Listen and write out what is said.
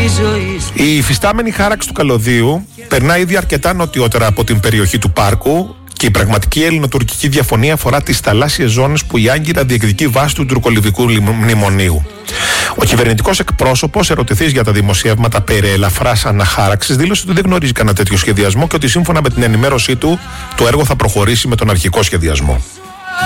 Η υφιστάμενη χάραξη του καλωδίου περνά ήδη αρκετά νοτιότερα από την περιοχή του πάρκου και η πραγματική ελληνοτουρκική διαφωνία αφορά τις θαλάσσιες ζώνες που η Άγκυρα διεκδικεί βάσει του τουρκολιβικού μνημονίου. Ο κυβερνητικός εκπρόσωπος, ερωτηθής για τα δημοσιεύματα περί ελαφράς αναχάραξης, δήλωσε ότι δεν γνωρίζει κανένα τέτοιο σχεδιασμό και ότι σύμφωνα με την ενημέρωσή του, το έργο θα προχωρήσει με τον αρχικό σχεδιασμό.